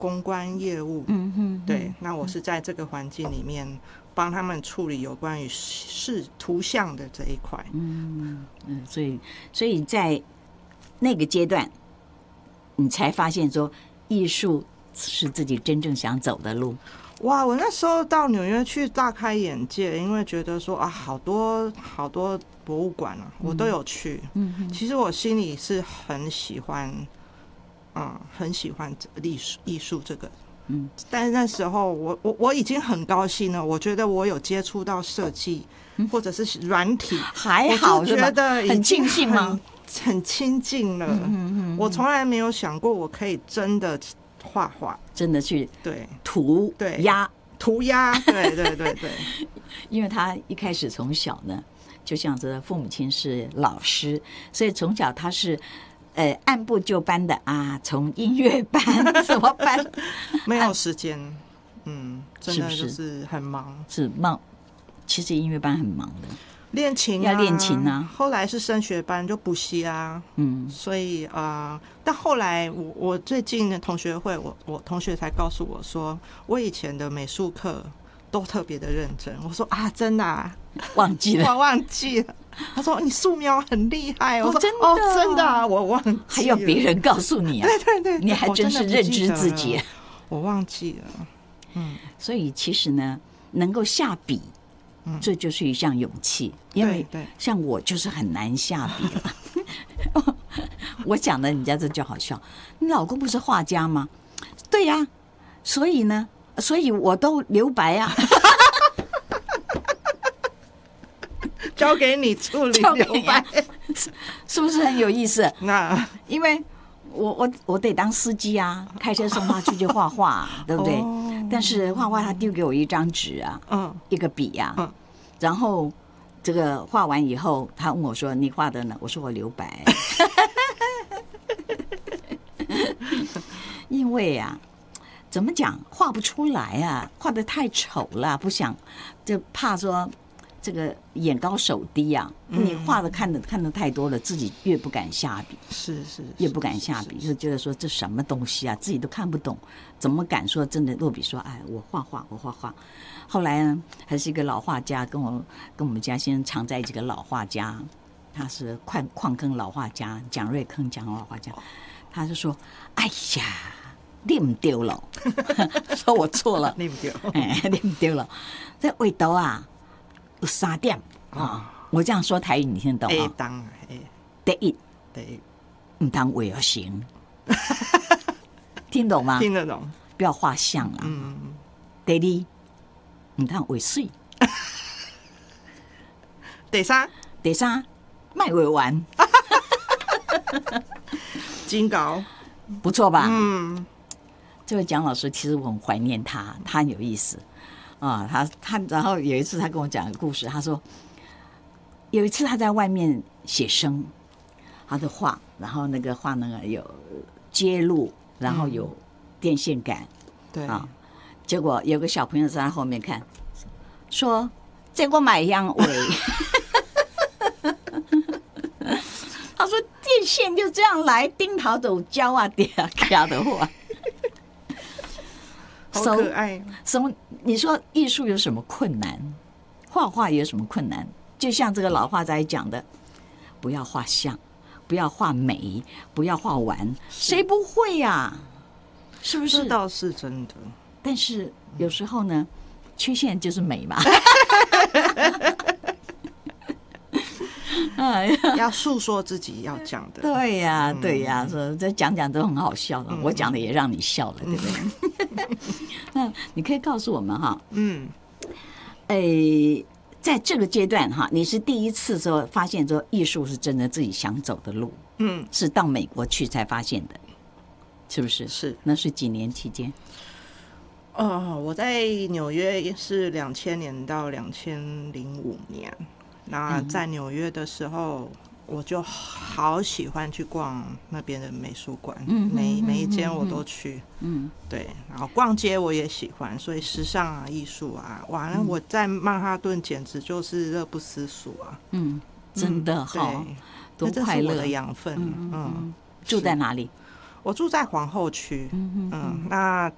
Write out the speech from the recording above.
公关业务，对，那我是在这个环境里面帮他们处理有关于图像的这一块。 所以在那个阶段，你才发现说艺术是自己真正想走的路。 哇，我那时候到纽约去大开眼界，因为觉得说啊，好多博物馆啊，我都有去。其实我心里是很喜欢，很喜欢艺术这个。但是那时候我已经很高兴了，我觉得我有接触到设计或者是软体， 还好， 我就觉得很庆幸吗？ 很亲近了。我从来没有想过我可以真的画画， 真的去对涂鸦，对。 因为他一开始从小呢，就像这父母亲是老师，所以从小他是按部就班的啊，从音乐班什么班， 没有时间，真的就是很忙， 是忙。其实音乐班很忙的。 练琴要练琴啊， 后来是升学班就补习啊，所以但后来我最近的同学会，我同学才告诉我说，我以前的美术课都特别的认真。我说啊，真的啊， 忘记了， 我忘记了。他说你素描很厉害，我说真的啊，我忘记了。 还有别人告诉你啊？ 对， 你还真是认知自己。 我忘记了， 所以其实呢，能够下笔。这就是一项勇气，因为像我就是很难下笔了。我讲的人家这就好笑，你老公不是画家吗？对呀，所以呢，所以我都留白啊。 交给你处理留白， 是不是很有意思？ 那因为我得当司机啊，开车送他去就画画，对不对？但是画画他丢给我一张纸啊，一个笔啊，然后这个画完以后，他问我说：“你画的呢？”我说：“我留白。”因为啊，怎么讲，画不出来啊，画得太丑了，不想，就怕说这个眼高手低啊，你画的看的太多了，自己越不敢下笔， 是越不敢下笔，就觉得说这什么东西啊，自己都看不懂，怎么敢说真的落笔说哎，我画画。后来呢，还是一个老画家，跟我们家先生常在几个老画家，他是矿坑老画家蒋瑞铿蒋老画家，他就说：“哎呀，你唔对了。”说我错了， 你唔对， 你唔对了，这画图啊。有3点啊！我这样说台语你听得懂啊？第一，唔当画形，听懂吗？ 听得懂。 不要画像啦。第二，唔当画水。 第三， 卖画完。 金高， 不错吧？这位蒋老师其实我很怀念他，他很有意思。他然后有一次他跟我讲个故事，他说有一次他在外面写生，他的画，然后那个画那个有揭露，然后有电线杆， 对啊，结果有个小朋友在他后面看，说这个买样尾，他说电线就这样来，钉桃走胶啊，点啊卡的话。 好可爱。 你说艺术有什么困难？画画有什么困难？就像这个老画家讲的，不要画像，不要画美，不要画完，谁不会呀？是不是？ 这倒是真的。 但是有时候呢，缺陷就是美嘛。 要诉说自己要讲的。 对呀，说这讲都很好笑的，我讲的也让你笑了，对不对？那你可以告诉我们哈，在这个阶段哈，你是第一次说发现说艺术是真的自己想走的路，是到美国去才发现的，是不是？ 是， 那是几年期间？ 我在纽约是2000年到2005年。那在纽约的时候，我就好喜欢去逛那边的美术馆，每一间我都去，对，然后逛街我也喜欢，所以时尚啊、艺术啊，哇，那我在曼哈顿简直就是乐不思蜀啊， 真的哈，多快乐， 这是我的养分， 住在哪里？ 我住在皇后区，那